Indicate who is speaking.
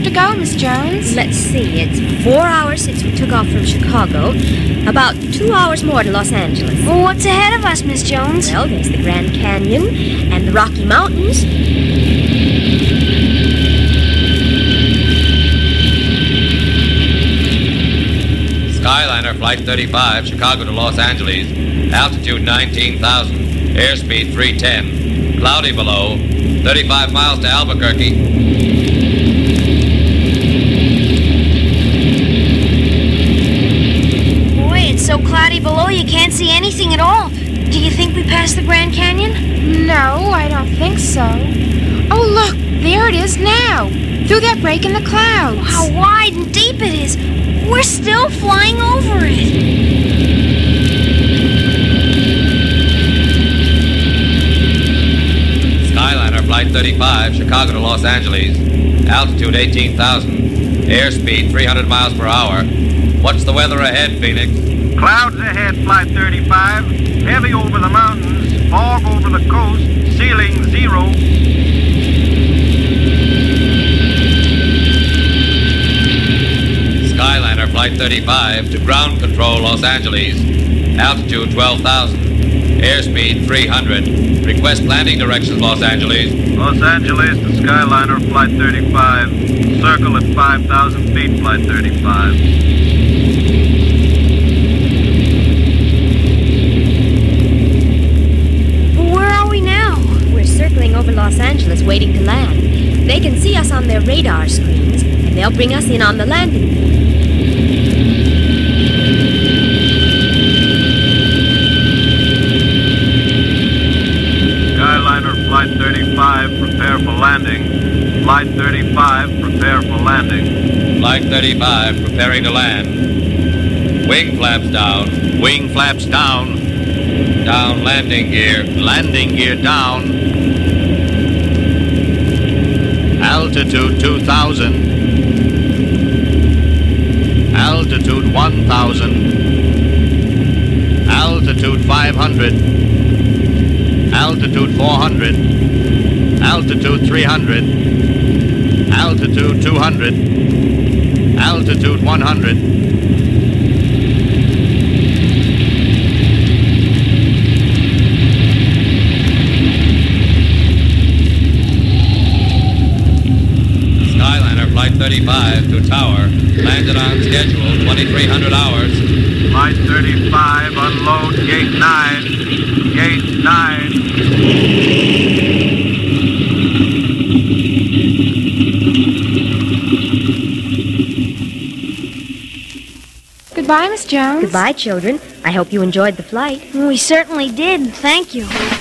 Speaker 1: to go, Miss Jones?
Speaker 2: Let's see, it's 4 hours since we took off from Chicago. About 2 hours more to Los Angeles.
Speaker 3: Well, what's ahead of us, Miss Jones?
Speaker 2: Well, there's the Grand Canyon and the Rocky Mountains.
Speaker 4: Skyliner Flight 35, Chicago to Los Angeles. Altitude 19,000. Airspeed 310. Cloudy below. 35 miles to Albuquerque.
Speaker 3: Boy, it's so cloudy below you can't see anything at all. Do you think we passed the Grand Canyon?
Speaker 1: No, I don't think so. Oh, look, there it is now, through that break in the clouds.
Speaker 3: How wide and deep it is. We're still flying over it.
Speaker 4: Skyliner Flight 35, Chicago to Los Angeles. Altitude 18,000. Airspeed 300 miles per hour. What's the weather ahead, Phoenix?
Speaker 5: Clouds ahead, Flight 35. Heavy over the mountains. Fog over the coast. Ceiling 0.
Speaker 4: Skyliner Flight 35 to ground control Los Angeles. Altitude 12,000. Airspeed 300. Request landing directions Los Angeles.
Speaker 5: Los Angeles to Skyliner Flight 35. Circle at 5,000 feet, Flight 35.
Speaker 3: Where are we now?
Speaker 2: We're circling over Los Angeles waiting to land. They can see us on their radar screens, and they'll bring us in on the landing.
Speaker 5: Skyliner Flight 35, prepare for landing. Flight 35, prepare for landing.
Speaker 4: Flight 35 preparing to land. Wing flaps down.
Speaker 6: Wing flaps down.
Speaker 4: Down landing gear.
Speaker 6: Landing gear down. Altitude 2,000. Altitude 1,000. Altitude 500. Altitude 400. Altitude 300. Altitude 200. Altitude 100.
Speaker 4: Skyliner Flight 35 to tower. Landed on schedule, 2,300 hours.
Speaker 5: Flight 35, unload gate 9. Gate 9.
Speaker 1: Goodbye, Miss Jones.
Speaker 2: Goodbye, children. I hope you enjoyed the flight.
Speaker 3: We certainly did. Thank you.